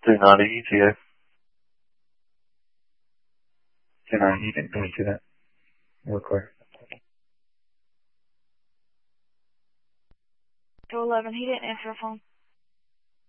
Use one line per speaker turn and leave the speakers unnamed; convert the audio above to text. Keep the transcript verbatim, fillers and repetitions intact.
two ninety E T A. two ninety, you didn't go into that. We're clear.
two eleven, he didn't answer the phone.